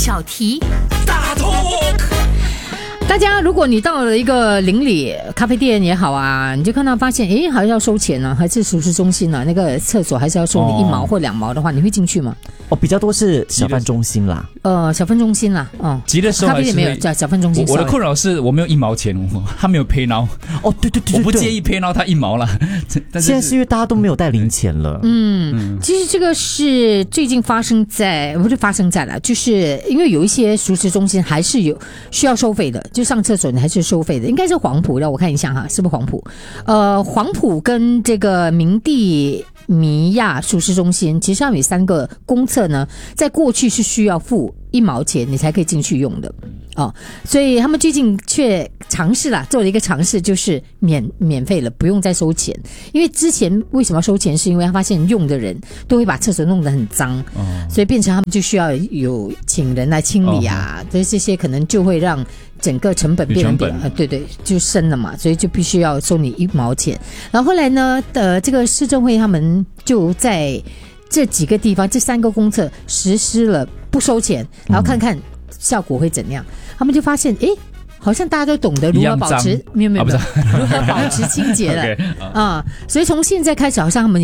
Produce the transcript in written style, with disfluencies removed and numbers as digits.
小题大头。 大家，如果你到了一个邻里咖啡店也好啊，你就看到发现，诶，还要收钱呢，还是熟食中心呢？那个厕所还是要收你1毛或2毛的话，你会进去吗？ 比较多是小贩中心啦。 小贩中心啦， 急的时候咖啡店没有叫小贩中心。 我的困扰是我没有1毛钱，他没有pay now。 对， 我不介意pay now他1毛了。 现在是因为大家都没有带零钱了。 其实这个是最近不是发生在了，就是因为有一些熟食中心还是有需要收费的，就上厕所你还是收费的，应该是黄埔的，我看一下哈，是不是黄埔？黄埔跟这个明地米亚熟食中心，其实上有3个公厕呢，在过去是需要付1毛钱你才可以进去用的所以他们最近却做了一个尝试，就是免费了，不用再收钱。因为之前为什么要收钱，是因为他发现用的人都会把厕所弄得很脏，所以变成他们就需要有请人来清理啊，这些可能就会让整个成本变得对，就升了嘛，所以就必须要收你1毛钱。然后后来呢，这个市政会他们就在这几个地方，这3个公厕实施了不收钱，然后看看效果会怎样。他们就发现，好像大家都懂得如何保持，没有，如何保持清洁了所以从现在开始，好像他们